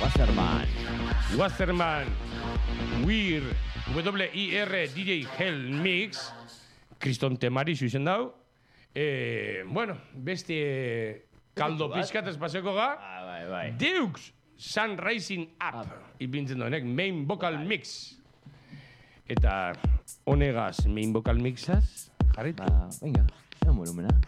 Wasserman, Wir, W-I-R, DJ Hell Mix, Kriston Temari zuzen dau. Bueno, beste kaldo pizkat espazeko ga. Bai. Deux, Sun Rising Up, ipintzen doenek, Main Vocal Mix. Eta honegaz, Main Vocal Mixaz, jarritu. Venga, volumena.